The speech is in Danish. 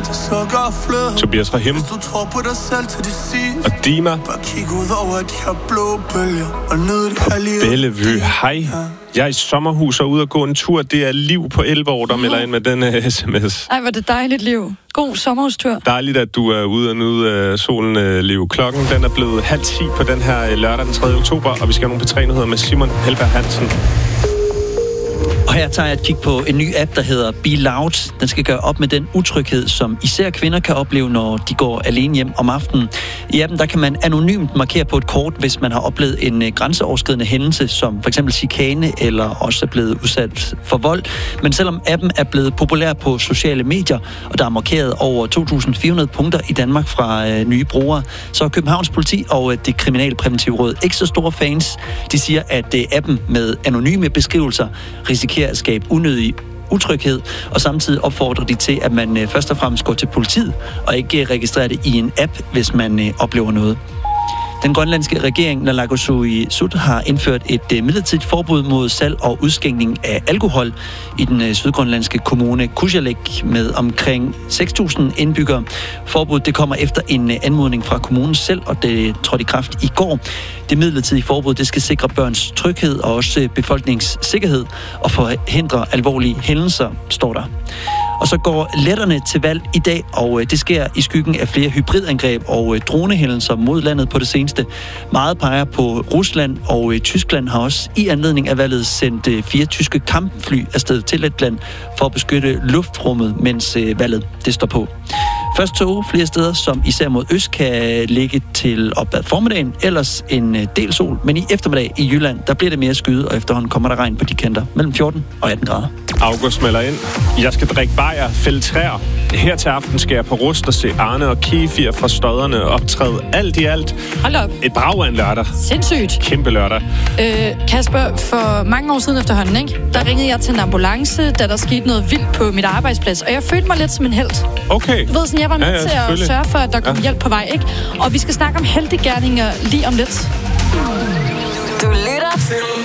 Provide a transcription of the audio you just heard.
der sukker flød. Tobias Rahim. Hvis du tror på dig selv til det sidste. Og Dima. Bare kig ud over de her blå bølger. Og nyd det her liv. Bellevue, hej. Jeg er i sommerhus og ude at gå en tur. Det er Liv på 11 år, der melder ind med den sms. Ej, hvor det dejligt, Liv. God sommerhustur. Dejligt, at du er ude og nyde solen, Liv. Klokken den er blevet 9:30 på den her lørdag den 3. oktober, og vi skal have nogle P3-nyheder med Simon Helberg Hansen. Og her tager jeg et kig på en ny app, der hedder Be Loud. Den skal gøre op med den utryghed, som især kvinder kan opleve, når de går alene hjem om aftenen. I appen der kan man anonymt markere på et kort, hvis man har oplevet en grænseoverskridende hændelse, som f.eks. chikane eller også er blevet udsat for vold. Men selvom appen er blevet populær på sociale medier, og der er markeret over 2.400 punkter i Danmark fra nye brugere, så er Københavns Politi og det Kriminalpræventive Råd ikke så store fans. De siger, at appen med anonyme beskrivelser risikerer at skabe unødig utryghed, og samtidig opfordrer de til, at man først og fremmest går til politiet og ikke registrerer det i en app, hvis man oplever noget. Den grønlandske regering, Naalakkersuisut, har indført et midlertidigt forbud mod salg og udskænkning af alkohol i den sydgrønlandske kommune Kujalleq med omkring 6.000 indbyggere. Forbuddet det kommer efter en anmodning fra kommunen selv, og det trådte i kraft i går. Det midlertidige forbud det skal sikre børns tryghed og også befolkningssikkerhed og forhindre alvorlige hændelser, står der. Og så går letterne til valg i dag, og det sker i skyggen af flere hybridangreb og dronehændelser mod landet på det seneste. Meget peger på Rusland, og Tyskland har også i anledning af valget sendt 4 tyske kampfly afsted til Letland for at beskytte luftrummet, mens valget det står på. Først tog flere steder, som især mod øst kan ligge til op ad formiddagen, ellers en del sol, men i eftermiddag i Jylland, der bliver det mere skyde, og efterhånden kommer der regn på de kanter mellem 14 og 18 grader. August melder ind. Jeg skal drikke bajer, fælde træer. Her til aften skal jeg på Rust og se Arne og Kefir fra Stodderne optræde. Alt i alt. Hold op. Et brag af en lørdag. Sindssygt. Kæmpe lørdag. Kasper, for mange år siden efterhånden, ikke? Der ringede jeg til en ambulance, da der skete noget vildt på mit arbejdsplads, og jeg følte mig lidt som en helt. Okay. Du ved sådan, jeg var med til at sørge for, at der kom hjælp på vej, ikke? Og vi skal snakke om heltegerninger lige om lidt. Du lytter til